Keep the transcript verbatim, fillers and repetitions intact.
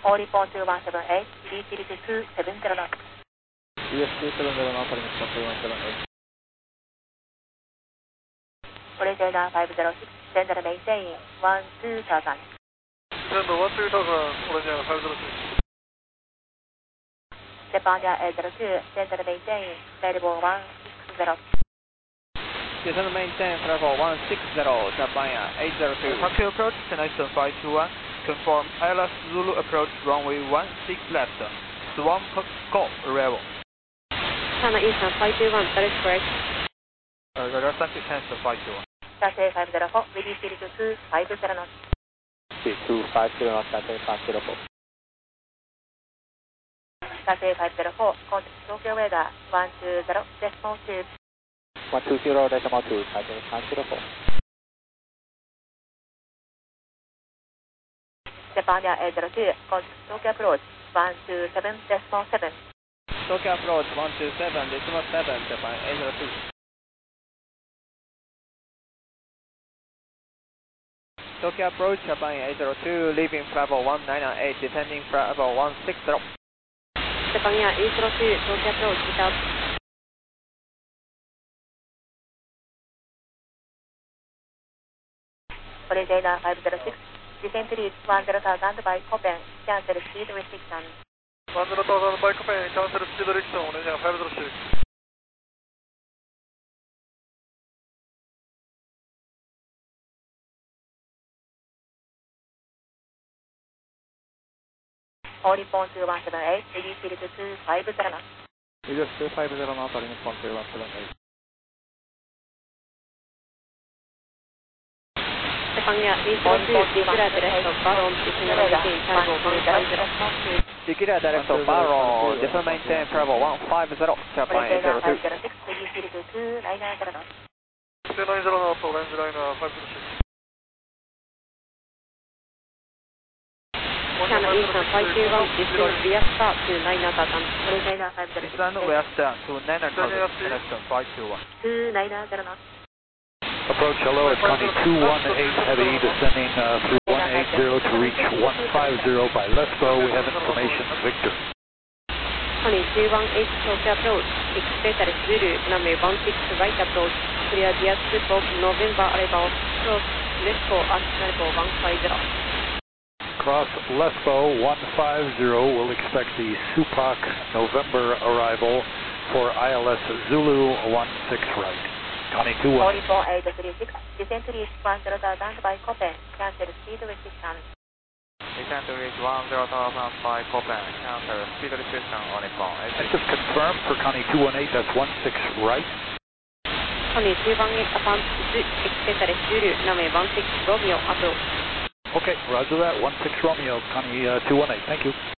All report two one seven eight, reach two seven zero knots. U S two seven zero knots, response two one seven eight. Operator five zero six, send and maintain one two thousand. Send one two thousand, Operator five zero six. Japan eight zero two, send and maintain level one six zero. Descend and maintain level one six zero, Japan eight zero two. Tokyo approach, destination five two one. Confirm I L S Zulu approach runway one six left. Swamp Go arrival. China Eastern five two one, that is correct. Uh, radar thank you, cancel five two one. Cathay five zero four, ready to two five zero knots. two five zero knots, Cathay five zero four. Cathay five zero four, contact Tokyo weather one two zero decimal two. one two zero decimal two, Cathay five zero four. Japan eight zero two, contact Tokyo approach one two seven decimal seven. Tokyo approach one two seven decimal seven, Japan eight zero two. Tokyo approach, Japan eight zero two, leaving flight level one nine nine eight, descending flight level one six zero. Japan eight zero two, Tokyo approach, without. Operator five zero six, descent reach one zero thousand by Copen, cancel speed restriction. one zero thousand by Copen, cancel speed restriction, Operator five zero six. All report two one seven eight, ready to two five zero knots. U S two five zero knots, response two one seven eight. Japan eight zero two, declare direct of Baron, descend and maintain travel one five zero. Declare direct of Baron, descend and maintain travel one five zero, Japan eight zero two. five zero six, ready to two nine nine zero knots. two nine zero knots, orange liner five zero six. China Eastern five two one, descend via start to nine thousand. Operator five zero six, Descend western to nine thousand, destination five two one. two nine zero knots. Approach hello at Connie two one eight heavy, descending uh, through one eight zero to reach one five zero by Lesbo. We have information, Victor. Connie two one eight, Tokyo approach, expect at Zulu, runway one six right approach, clear the airstrip of November arrival, cross Lesbo at level one five zero. Cross Lesbo one five zero, we'll expect the Supac November arrival for I L S Zulu one six right. Connie two one. four eight three six, descent reach one zero thousand by Copen, cancel speed restriction. Descend reach one zero thousand by Copen, cancel speed restriction on its phone. I just confirmed for Connie two one eight, that's one six right. Connie two one eight, upon expect at Zulu, runway one six Romeo approach. Okay, roger that, one six Romeo, Connie uh, two one eight, thank you.